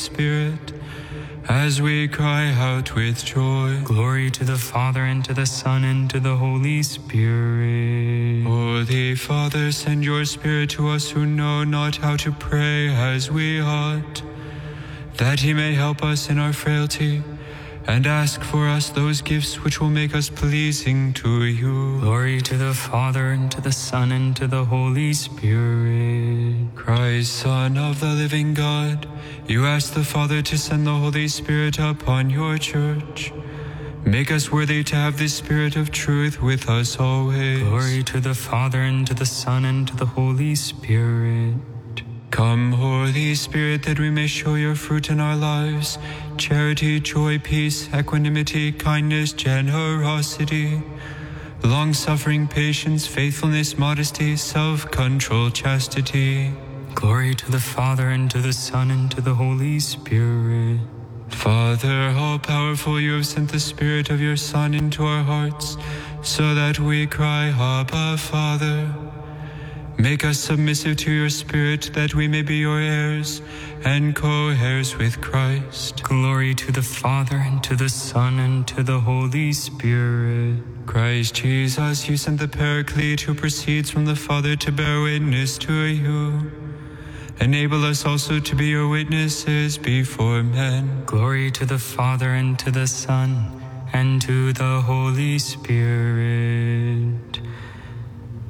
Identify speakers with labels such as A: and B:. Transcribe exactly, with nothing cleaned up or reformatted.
A: Spirit, as we cry out with joy.
B: Glory to the Father, and to the Son, and to the Holy Spirit.
A: Holy Father, send your Spirit to us who know not how to pray as we ought, that he may help us in our frailty, and ask for us those gifts which will make us pleasing to you.
B: Glory to the Father, and to the Son, and to the Holy Spirit.
A: Christ, Son of the living God, you asked the Father to send the Holy Spirit upon your church. Make us worthy to have this Spirit of truth with us always.
B: Glory to the Father, and to the Son, and to the Holy Spirit.
A: Come, Holy Spirit, that we may show your fruit in our lives: charity, joy, peace, equanimity, kindness, generosity, long-suffering, patience, faithfulness, modesty, self-control, chastity.
B: Glory to the Father, and to the Son, and to the Holy Spirit.
A: Father, all-powerful, you have sent the Spirit of your Son into our hearts, so that we cry, Abba, Father. Make us submissive to your Spirit, that we may be your heirs and co-heirs with Christ.
B: Glory to the Father, and to the Son, and to the Holy Spirit.
A: Christ Jesus, you sent the Paraclete who proceeds from the Father to bear witness to you. Enable us also to be your witnesses before men.
B: Glory to the Father, and to the Son, and to the Holy Spirit.